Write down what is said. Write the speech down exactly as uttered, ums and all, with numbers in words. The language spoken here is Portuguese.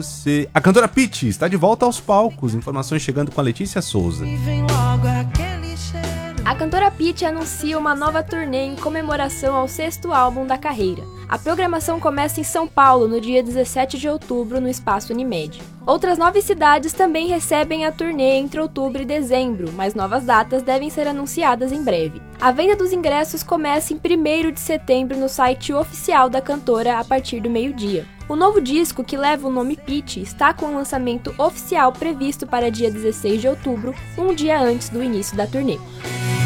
você. A cantora Pitty está de volta aos palcos. Informações chegando com a Letícia Souza. A cantora Pitty anuncia uma nova turnê em comemoração ao sexto álbum da carreira. A programação começa em São Paulo no dia dezessete de outubro, no Espaço Unimed. Outras nove cidades também recebem a turnê entre outubro e dezembro, mas novas datas devem ser anunciadas em breve. A venda dos ingressos começa em primeiro de setembro no site oficial da cantora a partir do meio-dia. O novo disco, que leva o nome Pitty, está com o lançamento oficial previsto para dia dezesseis de outubro, um dia antes do início da turnê.